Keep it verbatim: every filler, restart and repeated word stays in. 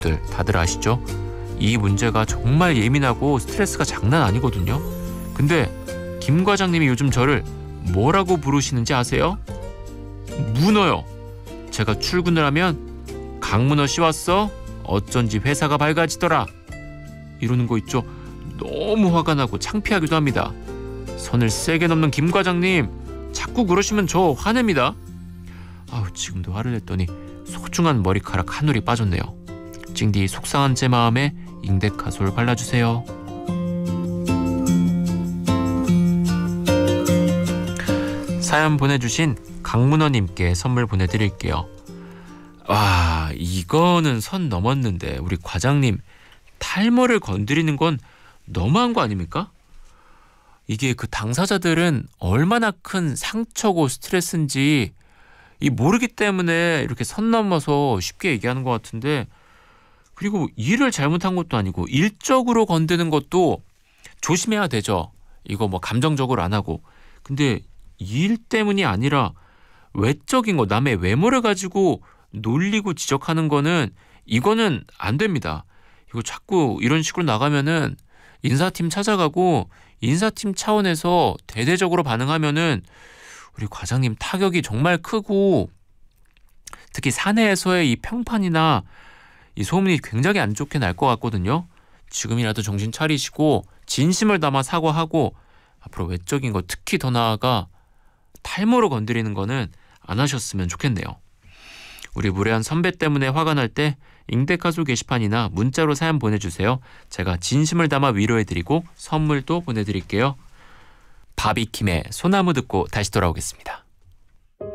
다들 아시죠? 이 문제가 정말 예민하고 스트레스가 장난 아니거든요. 근데 김 과장님이 요즘 저를 뭐라고 부르시는지 아세요? 문어요. 제가 출근을 하면 강문어 씨 왔어? 어쩐지 회사가 밝아지더라. 이러는 거 있죠. 너무 화가 나고 창피하기도 합니다. 선을 세게 넘는 김 과장님, 자꾸 그러시면 저 화냅니다. 아우, 지금도 화를 냈더니 소중한 머리카락 한 올이 빠졌네요. 찡디 속상한 제 마음에 잉데카솔 발라주세요. 사연 보내주신 강문어님께 선물 보내드릴게요. 와, 이거는 선 넘었는데 우리 과장님 탈모를 건드리는 건 너무한 거 아닙니까? 이게 그 당사자들은 얼마나 큰 상처고 스트레스인지 이 모르기 때문에 이렇게 선 넘어서 쉽게 얘기하는 것 같은데, 그리고 일을 잘못한 것도 아니고 일적으로 건드는 것도 조심해야 되죠. 이거 뭐 감정적으로 안 하고. 근데 일 때문이 아니라 외적인 거, 남의 외모를 가지고 놀리고 지적하는 거는 이거는 안 됩니다. 이거 자꾸 이런 식으로 나가면은 인사팀 찾아가고 인사팀 차원에서 대대적으로 반응하면은 우리 과장님 타격이 정말 크고, 특히 사내에서의 이 평판이나 이 소문이 굉장히 안 좋게 날 것 같거든요. 지금이라도 정신 차리시고 진심을 담아 사과하고 앞으로 외적인 거, 특히 더 나아가 탈모로 건드리는 거는 안 하셨으면 좋겠네요. 우리 무례한 선배 때문에 화가 날 때 잉데카솔 게시판이나 문자로 사연 보내주세요. 제가 진심을 담아 위로해드리고 선물도 보내드릴게요. 바비킴의 소나무 듣고 다시 돌아오겠습니다.